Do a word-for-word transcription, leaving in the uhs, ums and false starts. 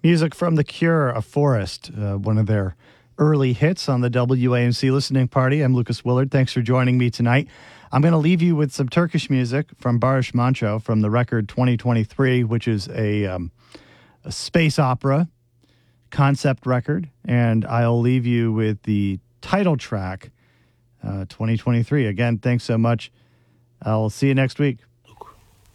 Music from The Cure, A Forest, uh, one of their early hits on the W A M C Listening Party. I'm Lucas Willard. Thanks for joining me tonight. I'm going to leave you with some Turkish music from Barış Manço from the record twenty twenty-three, which is a, um, a space opera concept record. And I'll leave you with the title track, uh, twenty twenty-three. Again, thanks so much. I'll see you next week.